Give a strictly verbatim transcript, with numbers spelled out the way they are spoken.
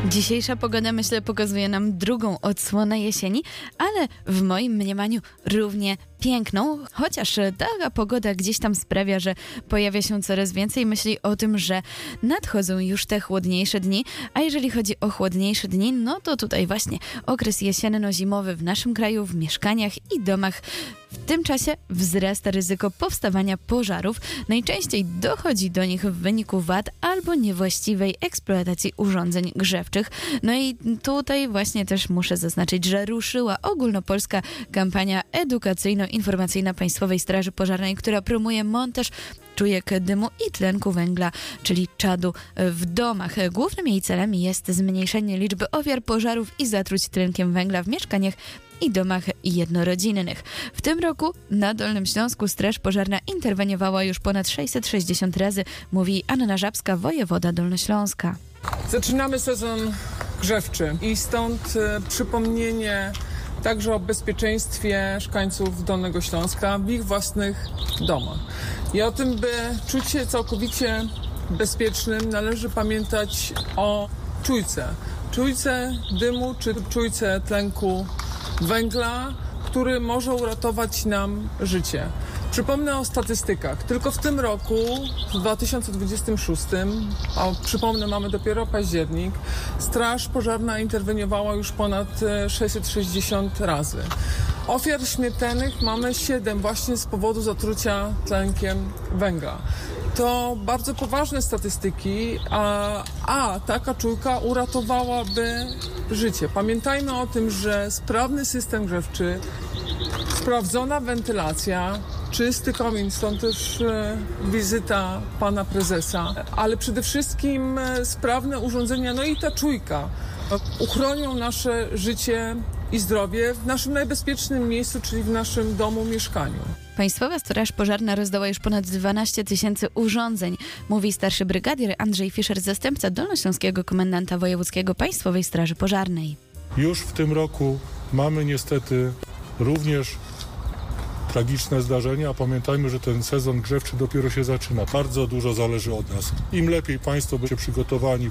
Dzisiejsza pogoda, myślę, pokazuje nam drugą odsłonę jesieni, ale w moim mniemaniu równie piękną, chociaż taka pogoda gdzieś tam sprawia, że pojawia się coraz więcej myśli o tym, że nadchodzą już te chłodniejsze dni, a jeżeli chodzi o chłodniejsze dni, no to tutaj właśnie okres jesienno-zimowy w naszym kraju, w mieszkaniach i domach. W tym czasie wzrasta ryzyko powstawania pożarów. Najczęściej dochodzi do nich w wyniku wad albo niewłaściwej eksploatacji urządzeń grzewczych. No i tutaj właśnie też muszę zaznaczyć, że ruszyła ogólnopolska kampania edukacyjno-informacyjna Państwowej Straży Pożarnej, która promuje montaż czujek dymu i tlenku węgla, czyli czadu w domach. Głównym jej celem jest zmniejszenie liczby ofiar pożarów i zatruć tlenkiem węgla w mieszkaniach i domach jednorodzinnych. W tym roku na Dolnym Śląsku Straż Pożarna interweniowała już ponad sześćset sześćdziesiąt razy, mówi Anna Żabska, wojewoda dolnośląska. Zaczynamy sezon grzewczy i stąd e, przypomnienie także o bezpieczeństwie mieszkańców Dolnego Śląska w ich własnych domach. I o tym, by czuć się całkowicie bezpiecznym, należy pamiętać o czujce. Czujce dymu czy czujce tlenku węgla, który może uratować nam życie. Przypomnę o statystykach. Tylko w tym roku, w dwa tysiące dwudziestym szóstym, a przypomnę, mamy dopiero październik, Straż Pożarna interweniowała już ponad sześćset sześćdziesiąt razy. Ofiar śmiertelnych mamy siedem właśnie z powodu zatrucia tlenkiem węgla. To bardzo poważne statystyki, a, a taka czujka uratowałaby życie. Pamiętajmy o tym, że sprawny system grzewczy, sprawdzona wentylacja, czysty komin, stąd też e, wizyta pana prezesa, ale przede wszystkim e, sprawne urządzenia, no i ta czujka e, uchronią nasze życie i zdrowie w naszym najbezpiecznym miejscu, czyli w naszym domu, mieszkaniu. Państwowa Straż Pożarna rozdała już ponad dwanaście tysięcy urządzeń, mówi starszy brygadier Andrzej Fischer, zastępca dolnośląskiego komendanta wojewódzkiego Państwowej Straży Pożarnej. Już w tym roku mamy niestety również tragiczne zdarzenia, a pamiętajmy, że ten sezon grzewczy dopiero się zaczyna. Bardzo dużo zależy od nas. Im lepiej Państwo będziecie przygotowani